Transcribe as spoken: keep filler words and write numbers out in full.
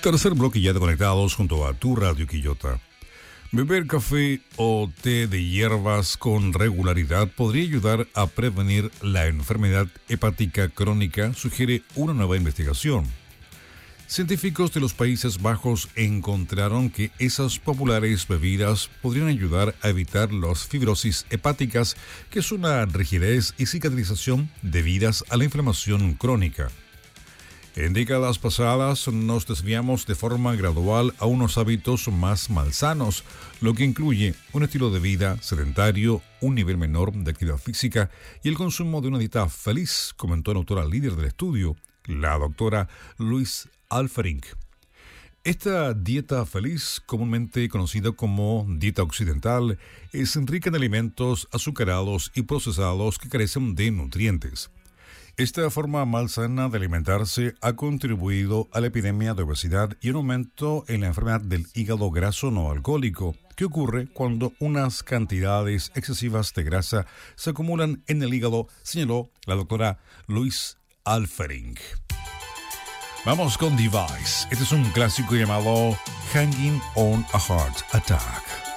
Tercer bloque ya de conectados junto a tu Radio Quillota. Beber café o té de hierbas con regularidad podría ayudar a prevenir la enfermedad hepática crónica, sugiere una nueva investigación. Científicos de los Países Bajos encontraron que esas populares bebidas podrían ayudar a evitar las fibrosis hepáticas, que es una rigidez y cicatrización debidas a la inflamación crónica. En décadas pasadas nos desviamos de forma gradual a unos hábitos más malsanos, lo que incluye un estilo de vida sedentario, un nivel menor de actividad física y el consumo de una dieta feliz, comentó la autora líder del estudio, la doctora Louise Alferink. Esta dieta feliz, comúnmente conocida como dieta occidental, es rica en alimentos azucarados y procesados que carecen de nutrientes. Esta forma malsana de alimentarse ha contribuido a la epidemia de obesidad y un aumento en la enfermedad del hígado graso no alcohólico, que ocurre cuando unas cantidades excesivas de grasa se acumulan en el hígado, señaló la doctora Louise Alferink. Vamos con Device. Este es un clásico llamado Hanging on a Heart Attack.